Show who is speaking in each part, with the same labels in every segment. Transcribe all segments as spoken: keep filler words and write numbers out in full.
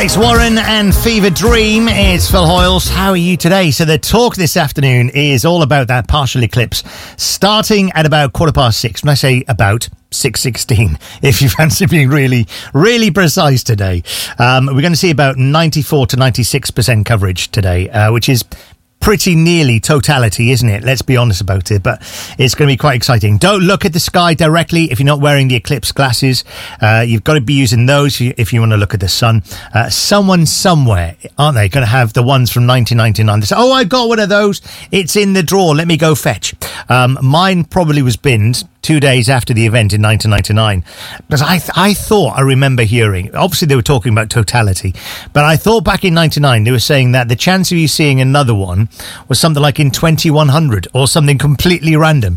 Speaker 1: Alex Warren and Fever Dream. It's Phil Hoyles. How are you today? So the talk this afternoon is all about that partial eclipse starting at about quarter past six. When I say about, six sixteen, if you fancy being really, really precise today. Um, we're going to see about ninety-four to ninety-six percent coverage today, uh, which is pretty nearly totality, isn't it? Let's be honest about it, but it's going to be quite exciting. Don't look at the sky directly if you're not wearing the eclipse glasses. Uh, you've got to be using those if you want to look at the sun. Uh, someone somewhere, aren't they, going to have the ones from nineteen ninety-nine? They say, oh, I got one of those. It's in the drawer. Let me go fetch. Um, mine probably was binned two days after the event in nineteen ninety-nine, because I th- I thought I remember hearing, obviously they were talking about totality, but I thought back in ninety-nine they were saying that the chance of you seeing another one was something like in twenty-one hundred or something completely random.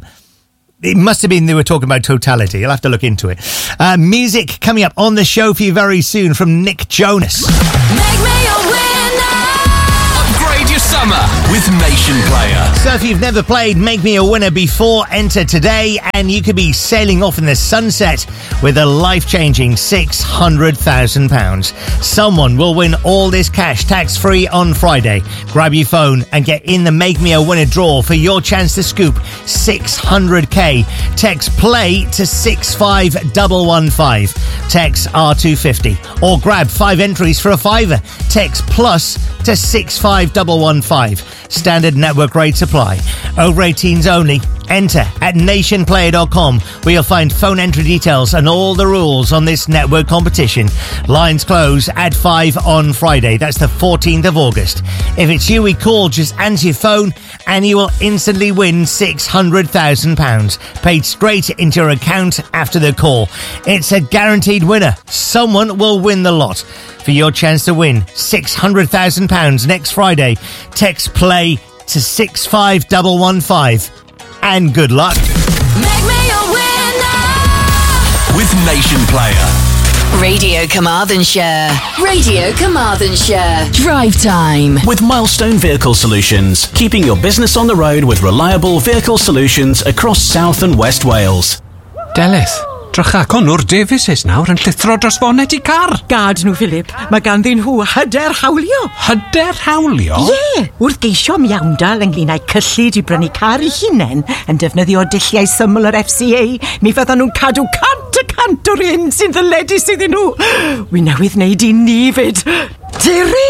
Speaker 1: It must have been they were talking about totality. I'll have to look into it. Uh, music coming up on the show for you very soon from Nick Jonas.
Speaker 2: Make me a winner.
Speaker 3: Upgrade your summer with Nation Player.
Speaker 1: So if you've never played Make Me a Winner before, enter today and you could be sailing off in the sunset with a life-changing six hundred thousand pounds. Someone will win all this cash tax-free on Friday. Grab your phone and get in the Make Me a Winner draw for your chance to scoop six hundred k. Text PLAY to six five one one five. Text R two fifty. Or grab five entries for a fiver. Text PLUS to six five one one five. Standard network rates apply. Over eighteens only. Enter at nation player dot com, where you'll find phone entry details and all the rules on this network competition. Lines close at five on Friday. That's the fourteenth of August. If it's you we call, just answer your phone and you will instantly win six hundred thousand pounds, paid straight into your account after the call. It's a guaranteed winner. Someone will win the lot. For your chance to win six hundred thousand pounds next Friday, text PLAY to six five one one five. And good luck.
Speaker 2: Make me a winner.
Speaker 3: With Nation Player.
Speaker 4: Radio Carmarthenshire. Radio Carmarthenshire. Drive time.
Speaker 5: With Milestone Vehicle Solutions, keeping your business on the road with reliable vehicle solutions across South and West Wales.
Speaker 6: Delith, drycha Conwr Davies is nawr yn llithro dros fonet i car.
Speaker 7: Gad nhw, Philip. Mae ganddyn nhw hyder hawlio.
Speaker 6: Hyder hawlio?
Speaker 7: Ie, yeah. Wrth geisio miawndal ynglyn â'i cyllid i brynu car i hunain yn defnyddio dulliau syml yr F C A, mi fyddan nhw'n cadw cant y cant o'r un sy'n ddyledus iddyn nhw. Wi newydd wneud i ni fyd. Diri!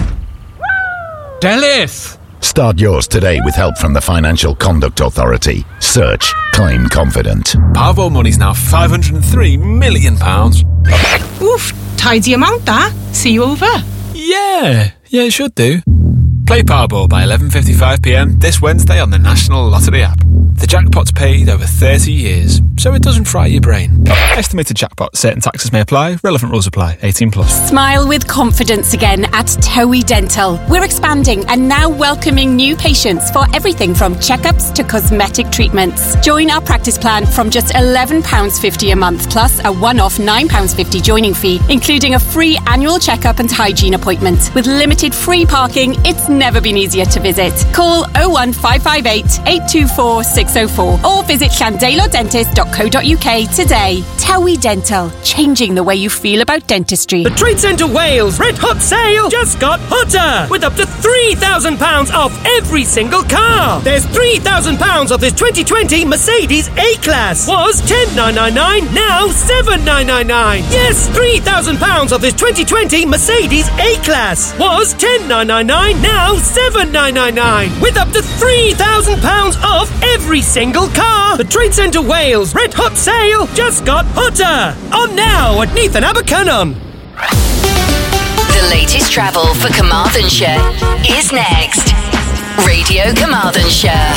Speaker 6: Delith!
Speaker 8: Start yours today with help from the Financial Conduct Authority. Search Claim Confident.
Speaker 3: Powerball money's now five hundred and three million pounds.
Speaker 9: Oof, tidy amount that. See you over.
Speaker 3: Yeah, yeah, it should do. Play Powerball by eleven fifty-five p m this Wednesday on the National Lottery app. The jackpot's paid over thirty years, so it doesn't fry your brain. Estimated jackpot. Certain taxes may apply. Relevant rules apply. eighteen plus.
Speaker 10: Smile with confidence again at Towie Dental. We're expanding and now welcoming new patients for everything from checkups to cosmetic treatments. Join our practice plan from just eleven pounds fifty a month, plus a one-off nine pounds fifty joining fee, including a free annual checkup and hygiene appointment. With limited free parking, it's never been easier to visit. Call oh one five five eight, eight two four, six oh four or visit llandelo dentist dot co dot uk today. Towie Dental, changing the way you feel about dentistry.
Speaker 11: The Trade Centre Wales Red Hot Sale just got hotter, with up to three thousand pounds off every single car. There's three thousand pounds off this twenty twenty Mercedes A-Class. Was ten thousand nine hundred ninety-nine, now seven thousand nine hundred ninety-nine. Yes, three thousand pounds off this twenty twenty Mercedes A-Class. Was ten thousand nine hundred ninety-nine, now seven thousand nine hundred ninety-nine. With up to three thousand pounds off every single car. The Trade Centre Wales Red Hot Sale just got hotter. On now at Neath and Abercynon.
Speaker 4: The latest travel for Carmarthenshire is next. Radio Carmarthenshire.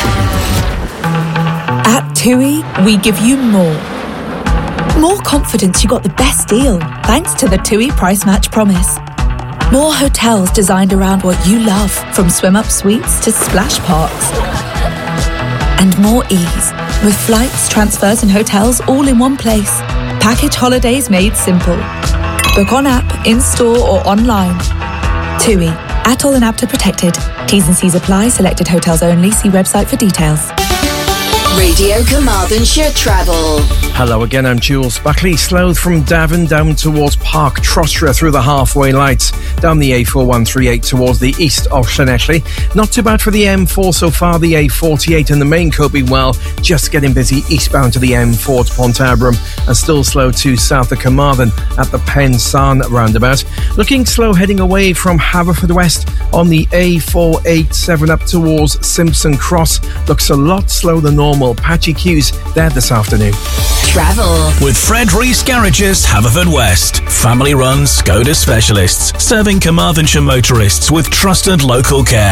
Speaker 12: At TUI, we give you more. More confidence you got the best deal, thanks to the TUI Price Match Promise. More hotels designed around what you love, from swim-up suites to splash parks. And more ease, with flights, transfers and hotels all in one place. Package holidays made simple. Book on app, in-store or online. TUI. Atoll and APTA protected. T's and C's apply. Selected hotels only. See website for details.
Speaker 4: Radio Carmarthenshire Travel.
Speaker 13: Hello again, I'm Jules Buckley. Slow from Davin down towards Park Trottra through the halfway lights. Down the A four one three eight towards the east of Llanelli. Not too bad for the M four so far. The A forty-eight and the main coping well. Just getting busy eastbound to the M four to Pontabram. And still slow to south of Carmarthen at the Pensarn roundabout. Looking slow heading away from Haverfordwest on the A four eighty-seven up towards Simpson Cross. Looks a lot slower than normal. Patchy queues there this afternoon.
Speaker 4: Travel
Speaker 5: with Fred Rees Garages, Haverfordwest. Family run Skoda specialists, serving Carmarthenshire motorists with trusted local care.